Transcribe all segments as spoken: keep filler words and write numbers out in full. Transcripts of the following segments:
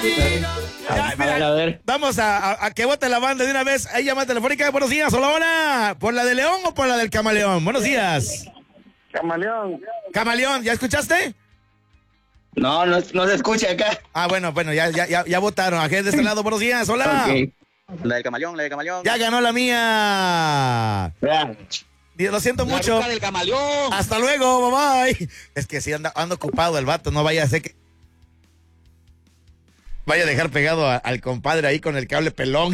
Ya, mira, a ver, a ver. Vamos a, a, a que vote la banda de una vez. Ahí llama telefónica. Buenos días, hola, hola. ¿Por la de León o por la del Camaleón? Buenos días. Camaleón. Camaleón, ¿ya escuchaste? No, no, no se escucha acá. Ah, bueno, bueno, ya, ya, ya, ya votaron. Aquí de este lado, buenos días, hola. Okay. La del Camaleón, la del Camaleón. Ya ganó la mía. Lo siento la mucho. Del Camaleón. Hasta luego, bye bye. Es que si anda, anda ocupado el vato, no vaya a ser que vaya a dejar pegado a, al compadre ahí con el cable pelón.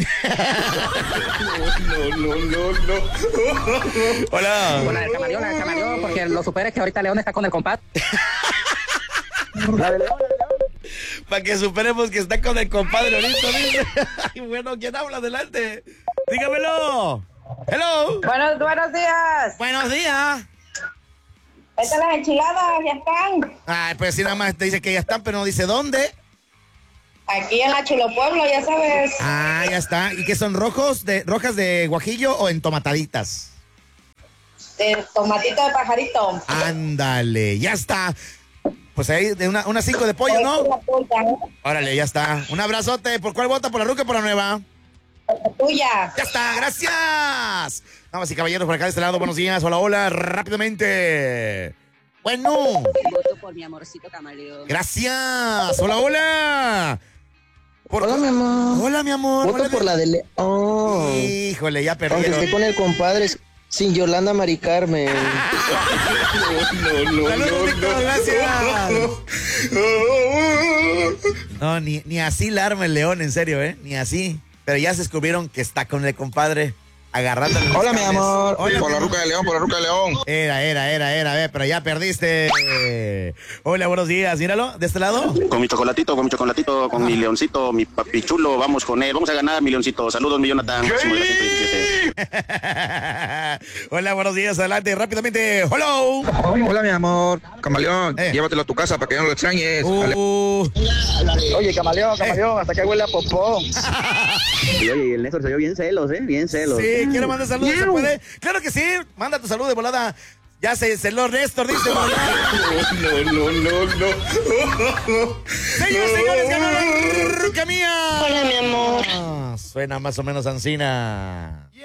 No, no, no, no. Hola. Hola, del Camaleón, la del Camaleón, porque lo superes que ahorita León está con el compadre. La de León. Para que superemos que está con el compadre ahorita, dice. Ay, bueno, ¿quién habla? Adelante. Dígamelo. Hello. Buenos, buenos días. Buenos días. Estas las enchiladas, ya están. Ay, pues sí, nada más te dice que ya están, pero no dice dónde. Aquí en la Chulo Pueblo, ya sabes. Ah, ya está. ¿Y qué son rojos? De, ¿Rojas de guajillo o entomataditas? De tomatito de pajarito. Ándale, ya está. Pues ahí, de una, una cinco de pollo, ¿no? Órale, ya está. Un abrazote. ¿Por cuál vota? ¿Por la ruca o por la nueva? La tuya. Ya está, gracias. Damas y caballeros, por acá de este lado, buenos días. Hola, hola, rápidamente. Bueno. Voto por mi amorcito Camaleón. Gracias. Hola, hola. Por... Hola, mi amor. Hola, mi amor. Voto hola, por mi... la de León. Oh. Híjole, ya perdieron. Aunque esté con el compadre sin Yolanda Mari Carmen. No, no, no. Saludos, no, Víctor, no, gracias. No, ni, ni así la arma el León, en serio, ¿eh? Ni así. Pero ya se descubrieron que está con el compadre agarrando. Hola, mi amor. Hola, por la ruca de León, por la ruca de León. Era, era, era, era, a ver, pero ya perdiste. Hola, buenos días, míralo, de este lado. Con mi chocolatito, con mi chocolatito, con mi leoncito, mi papi chulo, vamos con él. Vamos a ganar, mi leoncito. Saludos, mi Jonathan. Hola, buenos días, adelante, rápidamente. Hello. Hola, mi amor. Camaleón, eh. llévatelo a tu casa para que no lo extrañes. Uh. Oye, Camaleón, Camaleón, eh. hasta que huele a popó. Y oye, el Néstor se vio bien celos, ¿eh? Bien celos. Sí, quiero mandar saludos, ¿se puede? Claro que sí, manda tu salud de volada. Ya se celó Néstor, dice. No, no, no, no, no. Señores, señores, ganó la ruca mía. Hola, mi amor. Ah, suena más o menos ansina.